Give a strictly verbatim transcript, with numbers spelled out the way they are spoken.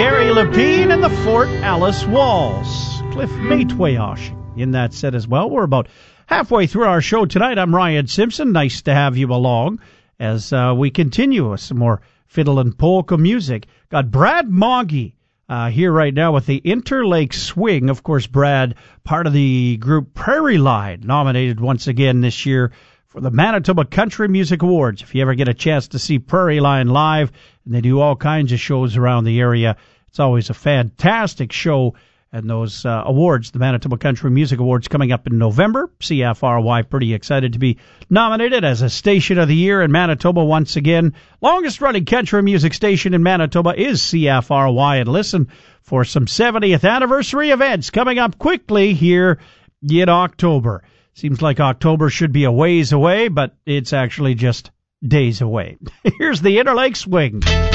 Gary Lapine and the Fort Alice Walls. Cliff Matewayosh in that set as well. We're about halfway through our show tonight. I'm Ryan Simpson. Nice to have you along as uh, we continue with some more fiddle and polka music. Got Brad Moggy uh, here right now with the Interlake Swing. Of course, Brad, part of the group Prairie Line, nominated once again this year for the Manitoba Country Music Awards. If you ever get a chance to see Prairie Line live, and they do all kinds of shows around the area, it's always a fantastic show. And those uh, awards, the Manitoba Country Music Awards, coming up in November. C F R Y pretty excited to be nominated as a Station of the Year in Manitoba once again. Longest-running country music station in Manitoba is C F R Y. And listen for some seventieth anniversary events coming up quickly here in October. Seems like October should be a ways away, but it's actually just days away. Here's the Interlake Swing.